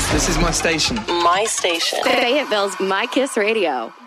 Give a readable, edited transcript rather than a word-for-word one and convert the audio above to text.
This is my station. My station. Fayetteville's My Kiss Radio.